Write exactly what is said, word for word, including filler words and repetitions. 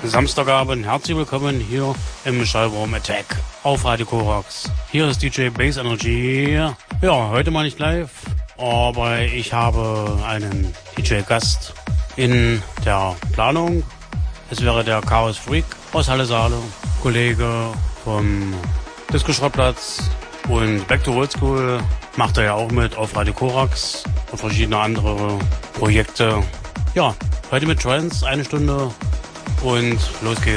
Samstagabend, herzlich willkommen hier im Schallraum Attack auf Radio Korax. Hier ist D J Bass Energy. Ja, heute mal nicht live, aber ich habe einen D J-Gast in der Planung. Es wäre der Chaos Freak aus Halle Saale, Kollege vom Disco-Schrottplatz und Back to Old School macht er ja auch mit auf Radio Korax und verschiedene andere Projekte. Ja, heute mit Trance, eine Stunde und los geht's.